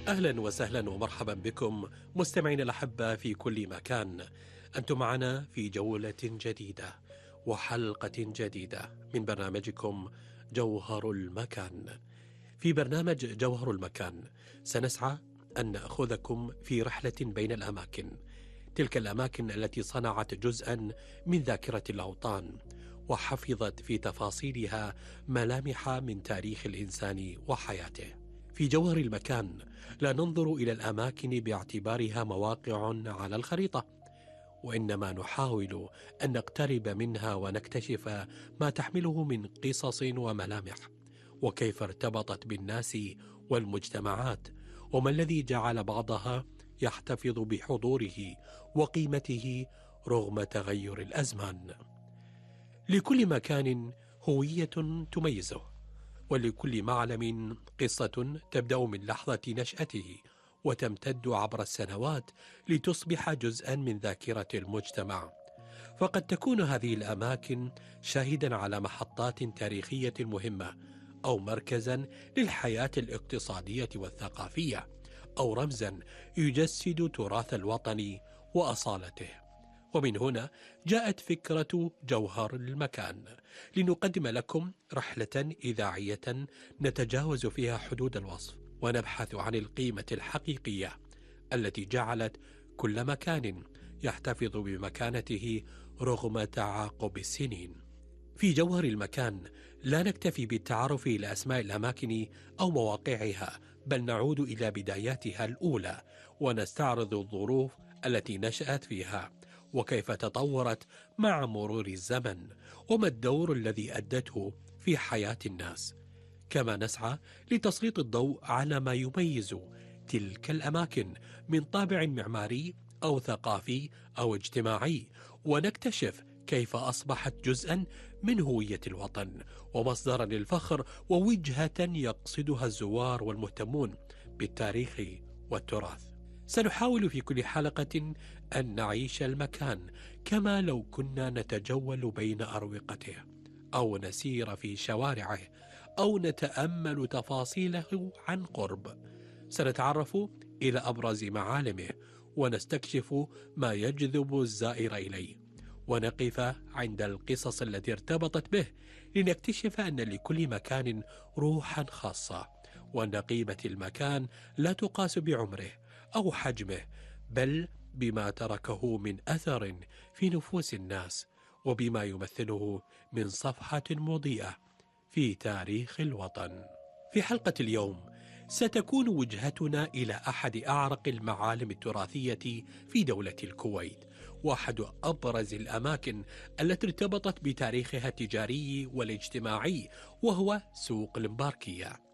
أهلا وسهلا ومرحبا بكم مستمعين الأحبة في كل مكان. أنتم معنا في جولة جديدة وحلقة جديدة من برنامجكم جوهر المكان. في برنامج جوهر المكان سنسعى أن نأخذكم في رحلة بين الأماكن، تلك الأماكن التي صنعت جزءا من ذاكرة الأوطان وحفظت في تفاصيلها ملامح من تاريخ الإنسان وحياته. في جوهر المكان لا ننظر إلى الأماكن باعتبارها مواقع على الخريطة، وإنما نحاول أن نقترب منها ونكتشف ما تحمله من قصص وملامح، وكيف ارتبطت بالناس والمجتمعات، وما الذي جعل بعضها يحتفظ بحضوره وقيمته رغم تغير الأزمان. لكل مكان هوية تميزه، ولكل معلم قصة تبدأ من لحظة نشأته وتمتد عبر السنوات لتصبح جزءا من ذاكرة المجتمع. فقد تكون هذه الأماكن شاهدا على محطات تاريخية مهمة، أو مركزا للحياة الاقتصادية والثقافية، أو رمزا يجسد تراث الوطن وأصالته. ومن هنا جاءت فكرة جوهر المكان، لنقدم لكم رحلة إذاعية نتجاوز فيها حدود الوصف، ونبحث عن القيمة الحقيقية التي جعلت كل مكان يحتفظ بمكانته رغم تعاقب السنين. في جوهر المكان لا نكتفي بالتعرف إلى أسماء الأماكن أو مواقعها، بل نعود إلى بداياتها الأولى ونستعرض الظروف التي نشأت فيها، وكيف تطورت مع مرور الزمن، وما الدور الذي أدته في حياة الناس. كما نسعى لتسليط الضوء على ما يميز تلك الأماكن من طابع معماري أو ثقافي أو اجتماعي، ونكتشف كيف أصبحت جزءا من هوية الوطن ومصدرا للفخر ووجهة يقصدها الزوار والمهتمون بالتاريخ والتراث. سنحاول في كل حلقة أن نعيش المكان كما لو كنا نتجول بين أروقته، أو نسير في شوارعه، أو نتأمل تفاصيله عن قرب. سنتعرف إلى أبرز معالمه ونستكشف ما يجذب الزائر إليه، ونقف عند القصص التي ارتبطت به لنكتشف أن لكل مكان روحا خاصة، وأن قيمة المكان لا تقاس بعمره أو حجمه، بل بما تركه من أثر في نفوس الناس، وبما يمثله من صفحة مضيئة في تاريخ الوطن. في حلقة اليوم ستكون وجهتنا إلى أحد أعرق المعالم التراثية في دولة الكويت، وأحد أبرز الأماكن التي ارتبطت بتاريخها التجاري والاجتماعي، وهو سوق المباركية.